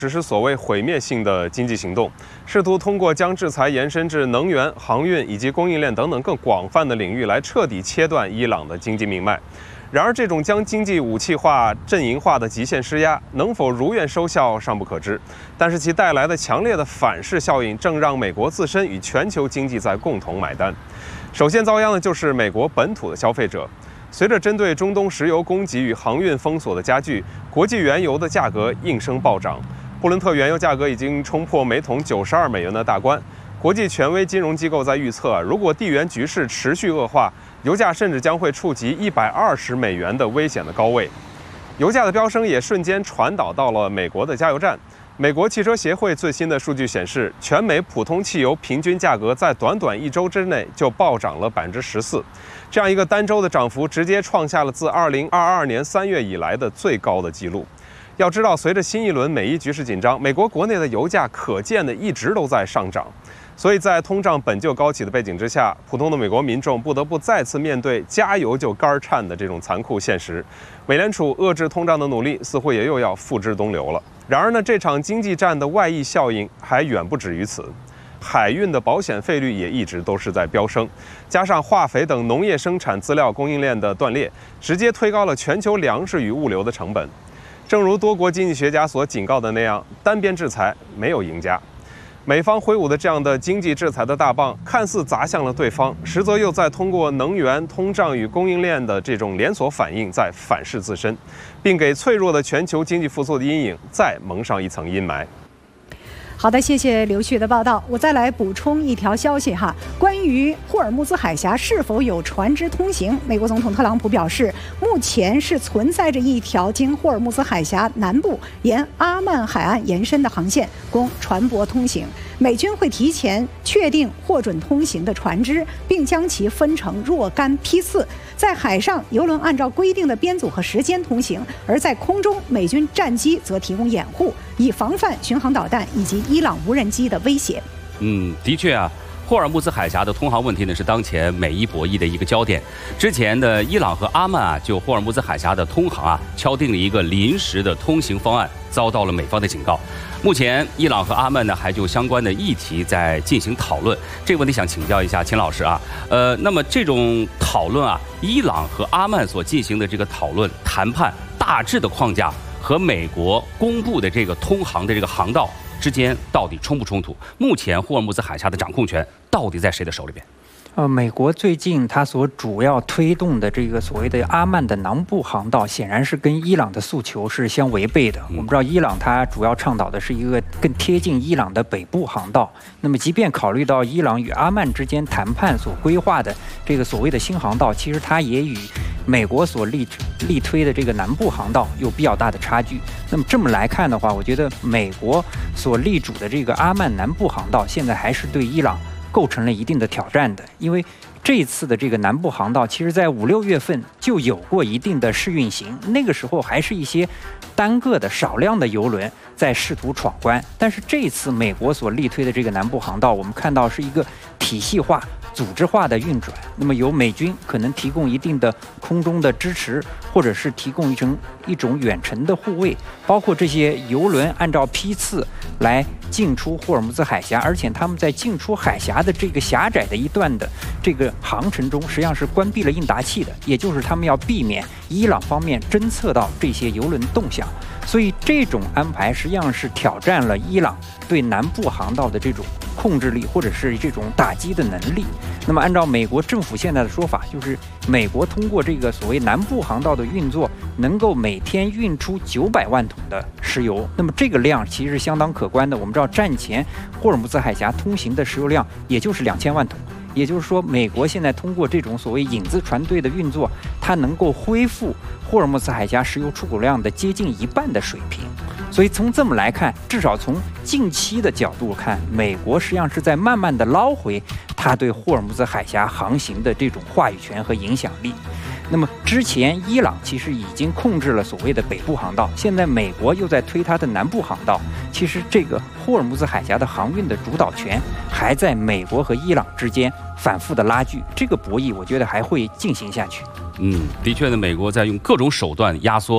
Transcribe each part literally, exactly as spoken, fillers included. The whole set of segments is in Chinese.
实施所谓毁灭性的经济行动，试图通过将制裁延伸至能源、航运以及供应链等等更广泛的领域来彻底切断伊朗的经济命脉。然而，这种将经济武器化、阵营化的极限施压能否如愿收效尚不可知，但是其带来的强烈的反噬效应正让美国自身与全球经济在共同买单。首先遭殃的就是美国本土的消费者。随着针对中东石油供给与航运封锁的加剧，国际原油的价格应声暴涨。布伦特原油价格已经冲破每桶九十二美元的大关。国际权威金融机构在预测，如果地缘局势持续恶化，油价甚至将会触及一百二十美元的危险的高位。油价的飙升也瞬间传导到了美国的加油站。美国汽车协会最新的数据显示，全美普通汽油平均价格在短短一周之内就暴涨了百分之十四，这样一个单周的涨幅，直接创下了自二零二二年三月以来的最高的纪录。要知道，随着新一轮美伊局势紧张，美国国内的油价可见的一直都在上涨。所以在通胀本就高企的背景之下，普通的美国民众不得不再次面对加油就肝颤的这种残酷现实。美联储遏制通胀的努力似乎也又要付之东流了。然而呢，这场经济战的外溢效应还远不止于此。海运的保险费率也一直都是在飙升，加上化肥等农业生产资料供应链的断裂，直接推高了全球粮食与物流的成本。正如多国经济学家所警告的那样，单边制裁没有赢家。美方挥舞的这样的经济制裁的大棒，看似砸向了对方，实则又在通过能源、通胀与供应链的这种连锁反应，在反噬自身，并给脆弱的全球经济复苏的阴影再蒙上一层阴霾。 好的，谢谢刘旭的报道。我再来补充一条消息哈，关于霍尔木兹海峡是否有船只通行，美国总统特朗普表示，目前是存在着一条经霍尔木兹海峡南部沿阿曼海岸延伸的航线，供船舶通行。美军会提前确定获准通行的船只，并将其分成若干批次。在海上，油轮按照规定的编组和时间通行；而在空中，美军战机则提供掩护，以防范巡航导弹以及伊朗无人机的威胁。 嗯，的确啊。霍尔木兹海峡的通航问题呢，是当前美伊博弈的一个焦点。之前的伊朗和阿曼啊，就霍尔木兹海峡的通航啊，敲定了一个临时的通行方案，遭到了美方的警告。目前，伊朗和阿曼呢，还就相关的议题在进行讨论。这个问题想请教一下秦老师啊，呃，那么这种讨论啊，伊朗和阿曼所进行的这个讨论谈判，大致的框架和美国公布的这个通航的这个航道之间到底冲不冲突？目前霍尔木兹海峡的掌控权到底在谁的手里边？ 呃，美国最近它所主要推动的这个所谓的阿曼的南部航道，显然是跟伊朗的诉求是相违背的。我们知道，伊朗它主要倡导的是一个更贴近伊朗的北部航道。那么，即便考虑到伊朗与阿曼之间谈判所规划的这个所谓的新航道，其实它也与美国所力力推的这个南部航道有比较大的差距。那么这么来看的话，我觉得美国所力主的这个阿曼南部航道，现在还是对伊朗构成了一定的挑战的。因为这一次的这个南部航道，其实在五六月份就有过一定的试运行，那个时候还是一些单个的少量的邮轮在试图闯关。但是这一次美国所力推的这个南部航道，我们看到是一个体系化、组织化的运转。那么由美军可能提供一定的空中的支持，或者是提供一种一种远程的护卫，包括这些邮轮按照批次来进出霍尔木兹海峡，而且他们在进出海峡的这个狭窄的一段的这个航程中，实际上是关闭了应答器的，也就是他们要避免伊朗方面侦测到这些邮轮动向。所以这种安排实际上是挑战了伊朗对南部航道的这种控制力，或者是这种打击的能力。那么按照美国政府现在的说法，就是美国通过这个所谓南部航道的运作，能够每天运出九百万桶的石油。那么这个量其实相当可观的。我们知道战前霍尔木兹海峡通行的石油量也就是两千万桶。也就是说，美国现在通过这种所谓影子船队的运作，它能够恢复霍尔木兹海峡石油出口量的接近一半的水平。所以从这么来看，至少从近期的角度看，美国实际上是在慢慢的捞回它对霍尔木兹海峡航行的这种话语权和影响力。那么之前伊朗其实已经控制了所谓的北部航道，现在美国又在推它的南部航道。其实这个霍尔木兹海峡的航运的主导权还在美国和伊朗之间反复的拉锯，这个博弈我觉得还会进行下去。 嗯，的确呢，美国在用各种手段压缩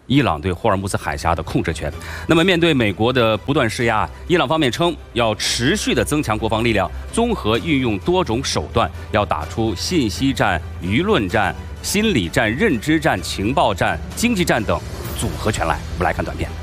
伊朗对霍尔木兹海峡的控制权。那么，面对美国的不断施压，伊朗方面称要持续的增强国防力量，综合运用多种手段，要打出信息战、舆论战、心理战、认知战、情报战、经济战等组合拳来。我们来看短片。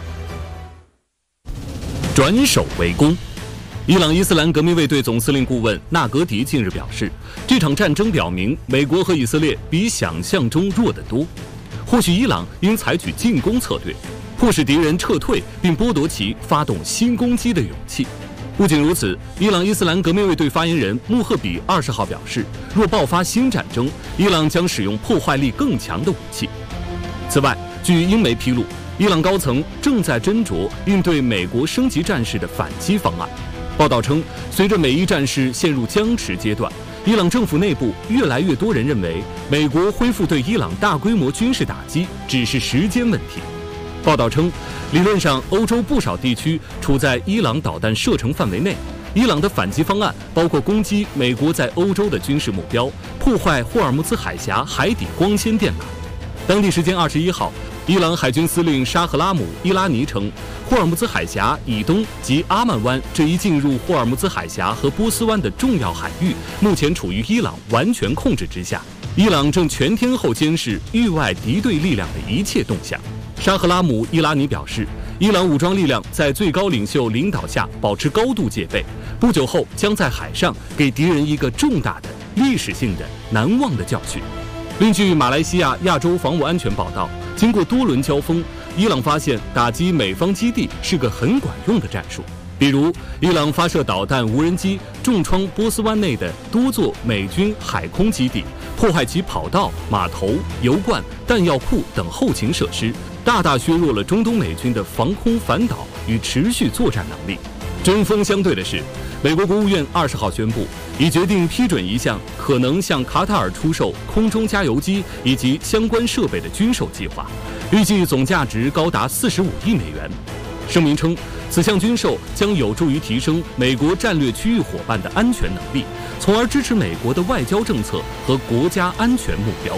转守为攻。伊朗伊斯兰革命卫队总司令顾问纳格迪近日表示，这场战争表明美国和以色列比想象中弱得多。或许伊朗应采取进攻策略，迫使敌人撤退，并剥夺其发动新攻击的勇气。不仅如此，伊朗伊斯兰革命卫队发言人穆赫比二十号表示，若爆发新战争，伊朗将使用破坏力更强的武器。此外，据英媒披露，伊朗高层正在斟酌应对美国升级战事的反击方案。报道称，随着美伊战事陷入僵持阶段，伊朗政府内部越来越多人认为，美国恢复对伊朗大规模军事打击只是时间问题。报道称，理论上，欧洲不少地区处在伊朗导弹射程范围内。伊朗的反击方案包括攻击美国在欧洲的军事目标，破坏霍尔木兹海峡海底光纤电缆。当地时间二十一号，伊朗海军司令沙赫拉姆·伊拉尼称，霍尔木兹海峡以东及阿曼湾这一进入霍尔木兹海峡和波斯湾的重要海域，目前处于伊朗完全控制之下。伊朗正全天候监视域外敌对力量的一切动向。沙赫拉姆·伊拉尼表示，伊朗武装力量在最高领袖领导下保持高度戒备，不久后将在海上给敌人一个重大的、历史性的、难忘的教训。另据马来西亚亚洲防务安全报道，经过多轮交锋，伊朗发现打击美方基地是个很管用的战术。比如，伊朗发射导弹无人机重创波斯湾内的多座美军海空基地，破坏其跑道、码头、油罐、弹药库等后勤设施，大大削弱了中东美军的防空反导与持续作战能力。针锋相对的是，美国国务院二十号宣布，已决定批准一项可能向卡塔尔出售空中加油机以及相关设备的军售计划，预计总价值高达四十五亿美元。声明称，此项军售将有助于提升美国战略区域伙伴的安全能力，从而支持美国的外交政策和国家安全目标。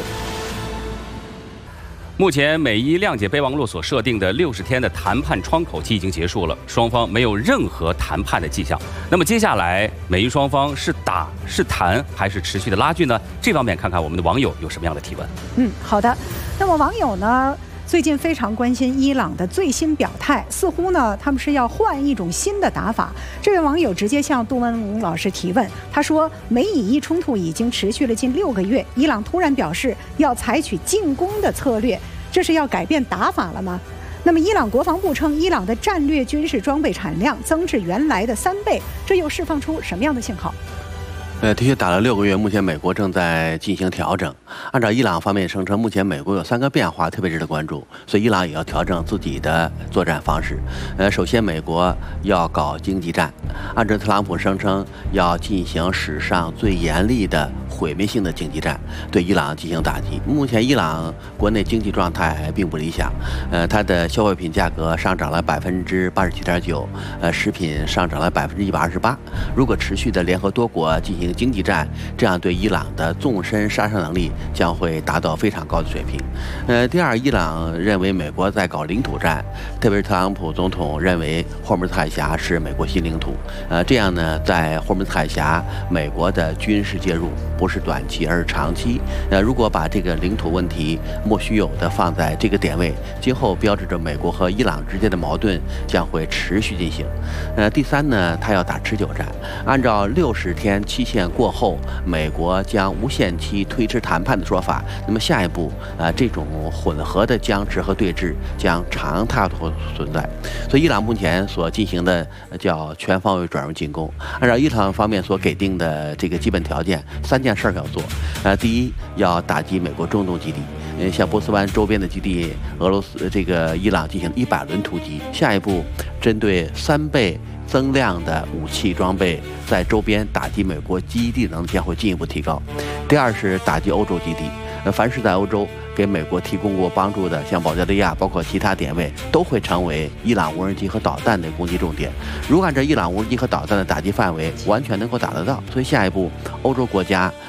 目前，美伊谅解备忘录所设定的六十天的谈判窗口期已经结束了，双方没有任何谈判的迹象。那么接下来，美伊双方是打是谈还是持续的拉锯呢？这方面看看我们的网友有什么样的提问。 嗯，好的。那么网友呢，最近非常关心伊朗的最新表态，似乎呢他们是要换一种新的打法。这位网友直接向杜文龙老师提问，他说，美以伊冲突已经持续了近六个月，伊朗突然表示要采取进攻的策略，这是要改变打法了吗？那么伊朗国防部称，伊朗的战略军事装备产量增至原来的三倍，这又释放出什么样的信号？ 呃，的确打了六个月，目前美国正在进行调整。按照伊朗方面声称，目前美国有三个变化特别值得关注，所以伊朗也要调整自己的作战方式。呃，首先美国要搞经济战，按照特朗普声称要进行史上最严厉的毁灭性的经济战，对伊朗进行打击。目前伊朗国内经济状态并不理想，呃，它的消费品价格上涨了百分之八十七点九，呃，食品上涨了百分之一百二十八。如果持续的联合多国进行经济战，这样对伊朗的纵深杀伤能力将会达到非常高的水平。呃，第二，伊朗认为美国在搞领土战，特别是特朗普总统认为霍尔木兹海峡是美国新领土。呃，这样呢，在霍尔木兹海峡，美国的军事介入不是短期，而是长期。呃，如果把这个领土问题莫须有的放在这个点位，今后标志着美国和伊朗之间的矛盾将会持续进行。呃，第三呢，他要打持久战，按照六十天期限过后，美国将无限期推迟谈判的说法，那么下一步，呃，这种混合的僵持和对峙将常态化存在。所以，伊朗目前所进行的叫全方位转入进攻。按照伊朗方面所给定的这个基本条件，三件事要做。呃，第一，要打击美国中东基地，呃，像波斯湾周边的基地，俄罗斯这个伊朗进行一百轮突击。下一步，针对三倍增量的武器装备在周边打击美国基地能力将会进一步提高。第二是打击欧洲基地，呃，凡是在欧洲给美国提供过帮助的，像保加利亚，包括其他点位，都会成为伊朗无人机和导弹的攻击重点。如果按照伊朗无人机和导弹的打击范围，完全能够打得到。所以下一步，欧洲国家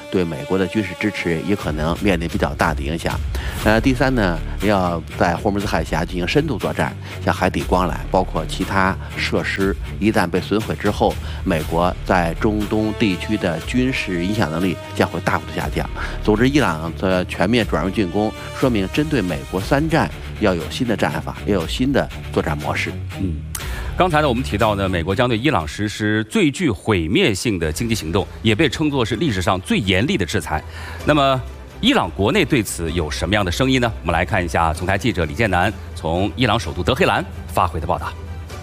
对美国的军事支持也可能面临比较大的影响。呃，第三呢，要在霍尔木兹海峡进行深度作战，像海底光缆，包括其他设施，一旦被损毁之后，美国在中东地区的军事影响能力将会大幅度下降。总之，伊朗的全面转入进攻，说明针对美国三战要有新的战法，要有新的作战模式。 嗯。刚才呢，我们提到呢，美国将对伊朗实施最具毁灭性的经济行动，也被称作是历史上最严厉的制裁。那么，伊朗国内对此有什么样的声音呢？我们来看一下总台记者李建南从伊朗首都德黑兰发回的报道。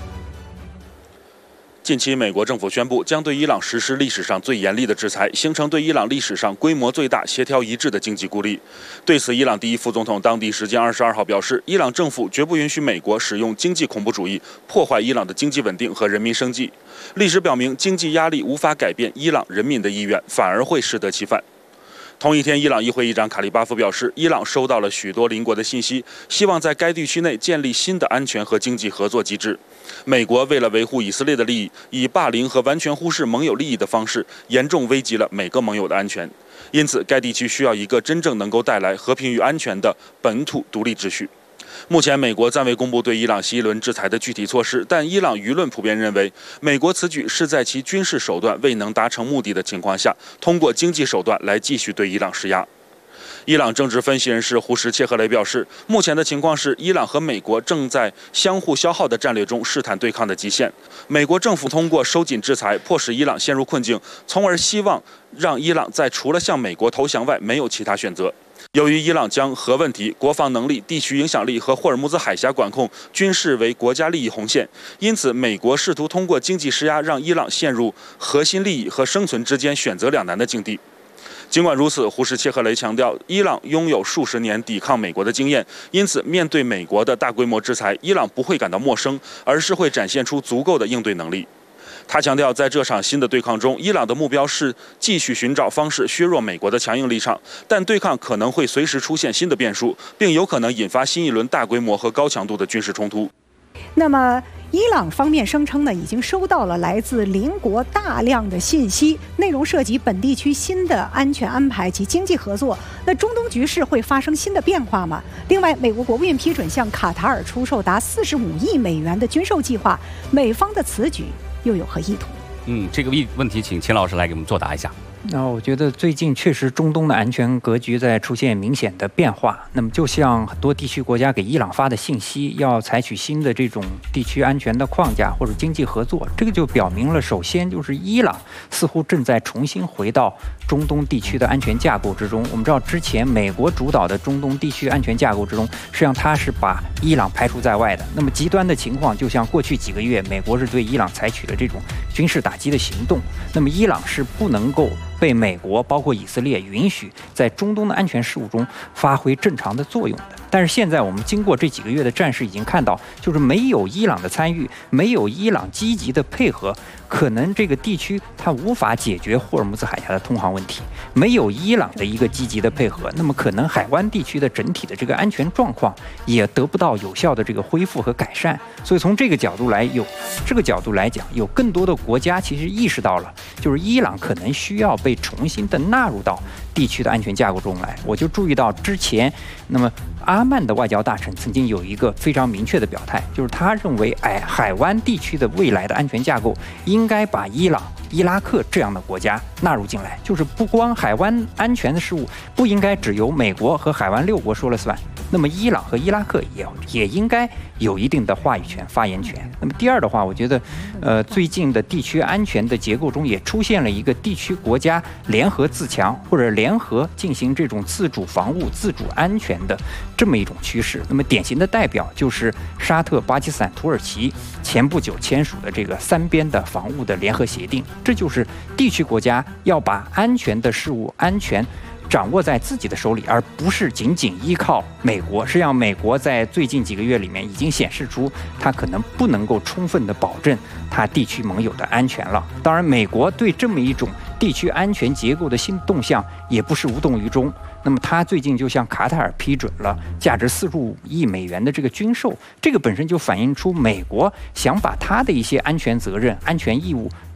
近期，美国政府宣布将对伊朗实施历史上最严厉的制裁，形成对伊朗历史上规模最大、协调一致的经济孤立。对此，伊朗第一副总统当地时间二十二号表示，伊朗政府绝不允许美国使用经济恐怖主义破坏伊朗的经济稳定和人民生计。历史表明，经济压力无法改变伊朗人民的意愿，反而会适得其反。同一天，伊朗议会议长卡利巴夫表示，伊朗收到了许多邻国的信息，希望在该地区内建立新的安全和经济合作机制。美国为了维护以色列的利益，以霸凌和完全忽视盟友利益的方式，严重危及了每个盟友的安全。因此，该地区需要一个真正能够带来和平与安全的本土独立秩序。目前，美国暂未公布对伊朗新一轮制裁的具体措施，但伊朗舆论普遍认为，美国此举是在其军事手段未能达成目的的情况下，通过经济手段来继续对伊朗施压。伊朗政治分析人士胡什切赫雷表示，目前的情况是，伊朗和美国正在相互消耗的战略中试探对抗的极限。美国政府通过收紧制裁，迫使伊朗陷入困境，从而希望让伊朗在除了向美国投降外没有其他选择。由于伊朗将核问题、国防能力、地区影响力和霍尔木兹海峡管控均视为国家利益红线，因此美国试图通过经济施压让伊朗陷入核心利益和生存之间选择两难的境地。尽管如此，胡什切赫雷强调，伊朗拥有数十年抵抗美国的经验，因此面对美国的大规模制裁，伊朗不会感到陌生，而是会展现出足够的应对能力。他强调，在这场新的对抗中，伊朗的目标是继续寻找方式削弱美国的强硬立场，但对抗可能会随时出现新的变数，并有可能引发新一轮大规模和高强度的军事冲突。 那么，伊朗方面声称呢，已经收到了来自邻国大量的信息，内容涉及本地区新的安全安排及经济合作。那中东局势会发生新的变化吗？另外，美国国务院批准向卡塔尔出售达四十五亿美元的军售计划，美方的此举又有何意图？ 嗯，这个问题请秦老师来给我们作答一下。 那我觉得最近确实中东的安全格局在出现明显的变化。那么就像很多地区国家给伊朗发的信息，要采取新的这种地区安全的框架或者经济合作，这个就表明了，首先就是伊朗似乎正在重新回到中东地区的安全架构之中。我们知道之前美国主导的中东地区安全架构之中，实际上它是把伊朗排除在外的。那么极端的情况，就像过去几个月，美国是对伊朗采取了这种军事打击的行动，那么伊朗是不能够被美国包括以色列允许在中东的安全事务中发挥正常的作用的。但是现在我们经过这几个月的战事，已经看到，就是没有伊朗的参与，没有伊朗积极的配合，可能这个地区它无法解决霍尔木兹海峡的通航问题。没有伊朗的一个积极的配合，那么可能海湾地区的整体的这个安全状况也得不到有效的这个恢复和改善。所以从这个角度来有这个角度来讲，有更多的国家其实意识到了，就是伊朗可能需要被重新的纳入到地区的安全架构中来。我就注意到之前，那么阿曼的外交大臣曾经有一个非常明确的表态，就是他认为，哎，海湾地区的未来的安全架构应该把伊朗、伊拉克这样的国家纳入进来，就是不光海湾安全的事务不应该只由美国和海湾六国说了算，那么伊朗和伊拉克也也应该有一定的话语权、发言权。那么第二的话，我觉得，呃，最近的地区安全的结构中也出现了一个地区国家联合自强或者联合进行这种自主防务、自主安全的这么一种趋势。那么典型的代表就是沙特、巴基斯坦、土耳其前不久签署的这个三边的防务的联合协定，这就是地区国家要把安全的事务、安全掌握在自己的手里，而不是仅仅依靠美国。实际上，美国在最近几个月里面已经显示出，它可能不能够充分的保证它地区盟友的安全了。当然，美国对这么一种地区安全结构的新动向也不是无动于衷。那么，它最近就向卡塔尔批准了价值四十五亿美元的这个军售，这个本身就反映出美国想把它的一些安全责任、安全义务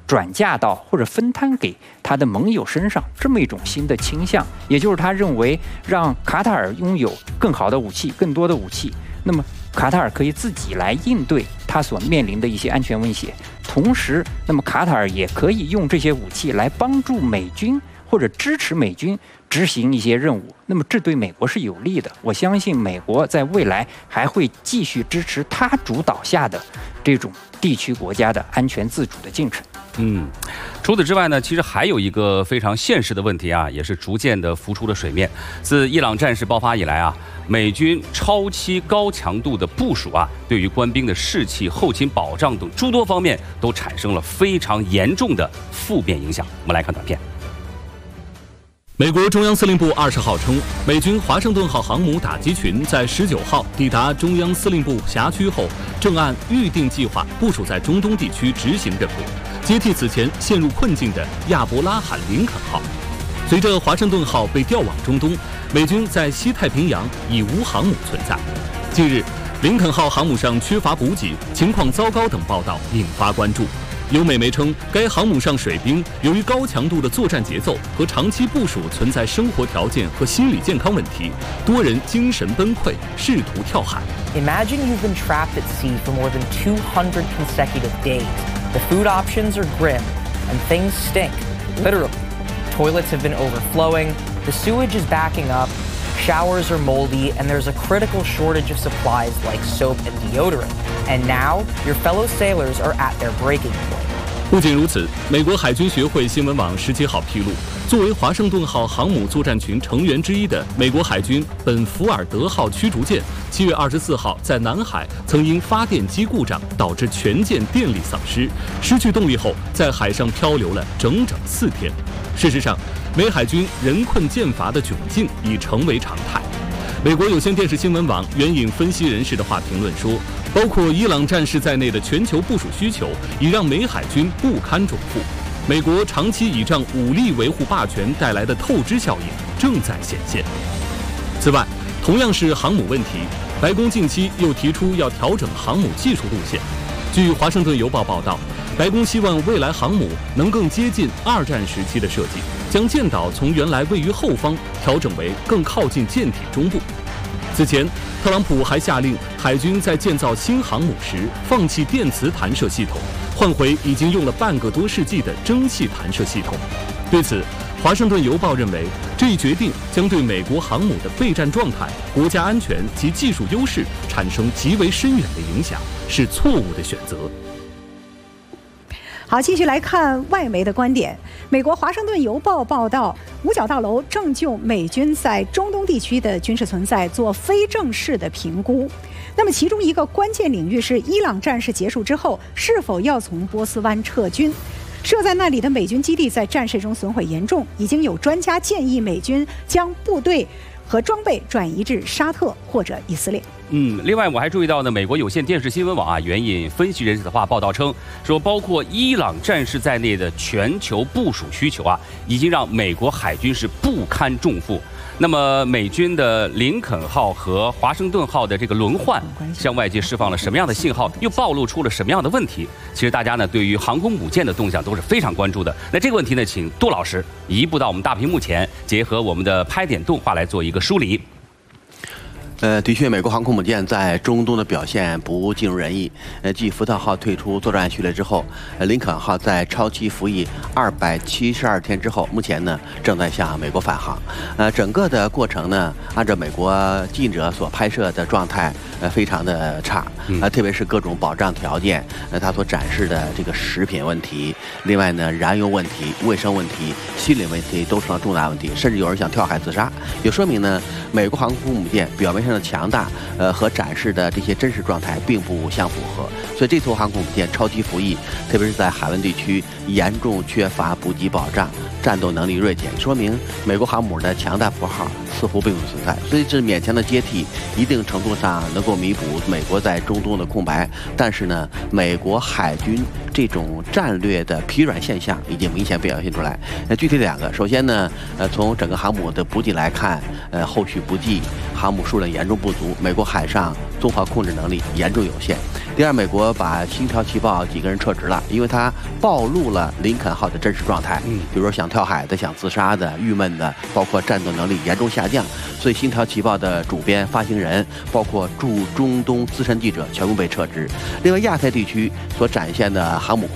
转嫁到或者分摊给他的盟友身上，这么一种新的倾向，也就是他认为让卡塔尔拥有更好的武器、更多的武器，那么卡塔尔可以自己来应对他所面临的一些安全威胁，同时，那么卡塔尔也可以用这些武器来帮助美军或者支持美军执行一些任务，那么这对美国是有利的。我相信美国在未来还会继续支持他主导下的这种地区国家的安全自主的进程。 嗯，除此之外呢，其实还有一个非常现实的问题啊，也是逐渐的浮出了水面。自伊朗战事爆发以来啊，美军超期高强度的部署啊，对于官兵的士气、后勤保障等诸多方面都产生了非常严重的负面影响。我们来看短片。 美国中央司令部二十号称，美军华盛顿号航母打击群在十九号抵达中央司令部辖区后，正按预定计划部署在中东地区执行任务，接替此前陷入困境的亚伯拉罕·林肯号。随着华盛顿号被调往中东，美军在西太平洋已无航母存在。近日，林肯号航母上缺乏补给、情况糟糕等报道引发关注。有美媒称，该航母上水兵由于高强度的作战节奏和长期部署存在生活条件和心理健康问题，多人精神崩溃，试图跳海。 Imagine you've been trapped at sea for more than two hundred consecutive days. The food options are grim, and things stink, literally. Toilets have been overflowing, the sewage is backing up, showers are moldy, and there's a critical shortage of supplies like soap and deodorant. And now, your fellow sailors are at their breaking point. 不仅如此，美国海军学会新闻网十七号披露，作为华盛顿号航母作战群成员之一的美国海军本福尔德号驱逐舰，七月二十四号在南海曾因发电机故障导致全舰电力丧失，失去动力后在海上漂流了整整四天。事实上，美海军人困舰乏的窘境已成为常态。美国有线电视新闻网援引分析人士的话评论说，包括伊朗战事在内的全球部署需求已让美海军不堪重负。美国长期倚仗武力维护霸权带来的透支效应正在显现。此外，同样是航母问题，白宫近期又提出要调整航母技术路线。据《华盛顿邮报》报道，白宫希望未来航母能更接近二战时期的设计，将舰岛从原来位于后方调整为更靠近舰体中部。此前，特朗普还下令海军在建造新航母时放弃电磁弹射系统，换回已经用了半个多世纪的蒸汽弹射系统。对此，《华盛顿邮报》认为，这一决定将对美国航母的备战状态、国家安全及技术优势产生极为深远的影响，是错误的选择。 好，继续来看外媒的观点。美国《华盛顿邮报》报道，五角大楼正就美军在中东地区的军事存在做非正式的评估。那么，其中一个关键领域是伊朗战事结束之后，是否要从波斯湾撤军。设在那里的美军基地在战事中损毁严重，已经有专家建议美军将部队和装备转移至沙特或者以色列。 嗯，另外我还注意到呢，美国有线电视新闻网啊援引分析人士的话报道称，说包括伊朗战事在内的全球部署需求啊，已经让美国海军是不堪重负。那么美军的林肯号和华盛顿号的这个轮换，向外界释放了什么样的信号？又暴露出了什么样的问题？其实大家呢对于航空母舰的动向都是非常关注的。那这个问题呢，请杜老师移步到我们大屏幕前，结合我们的拍点动画来做一个梳理。 呃，的确，美国航空母舰在中东的表现不尽如人意。呃，继福特号退出作战序列之后，呃，林肯号在超期服役二百七十二天之后，目前呢正在向美国返航。呃，整个的过程呢，按照美国记者所拍摄的状态，呃，非常的差。呃，特别是各种保障条件，呃，它所展示的这个食品问题，另外呢，燃油问题、卫生问题、心理问题都成了重大问题，甚至有人想跳海自杀，也说明呢，美国航空母舰表面上的强大，呃，和展示的这些真实状态并不相符合。所以这艘航空母舰超期服役，特别是在海湾地区严重缺乏补给保障，战斗能力锐减，说明美国航母的强大符号似乎并不存在。所以这勉强的接替，一定程度上能够弥补美国在中东的空白。但是呢，美国海军这种战略的疲软现象已经明显表现出来。那具体两个，首先呢，呃，从整个航母的补给来看，呃，后续补给航母数量严重不足，美国海上综合控制能力严重有限。第二，美国把星条旗报几个人撤职了，因为他暴露了林肯号的真实状态，嗯，比如说想跳海的、想自杀的、郁闷的，包括战斗能力严重下降，所以星条旗报的主编、发行人，包括驻中东资深记者全部被撤职。另外，亚太地区所展现的航母